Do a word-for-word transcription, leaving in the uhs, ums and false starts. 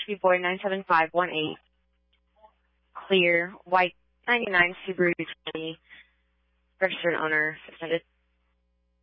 three four nine seven five one eight. Clear, white ninety-nine Subaru twenty, registered owner, suspended.